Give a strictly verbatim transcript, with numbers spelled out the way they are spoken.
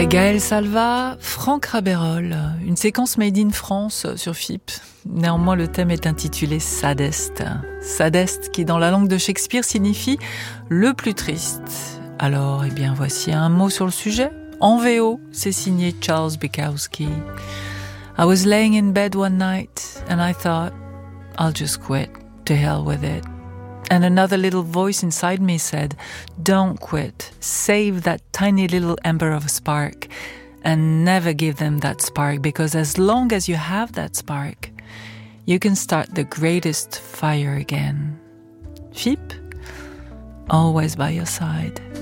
Après Gaël Salva, Franck Rabérol, une séquence made in France sur F I P. Néanmoins, le thème est intitulé Saddest. Saddest qui, dans la langue de Shakespeare, signifie le plus triste. Alors, eh bien, voici un mot sur le sujet. En V O, c'est signé Charles Bukowski. I was laying in bed one night and I thought, I'll just quit. To hell with it. And another little voice inside me said, don't quit. Save that tiny little ember of a spark and never give them that spark, because as long as you have that spark, you can start the greatest fire again. F I P, always by your side.